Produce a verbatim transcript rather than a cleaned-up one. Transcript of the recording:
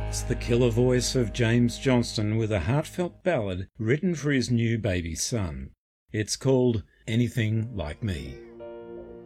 It's the killer voice of James Johnston with a heartfelt ballad written for his new baby son. It's called Anything Like Me.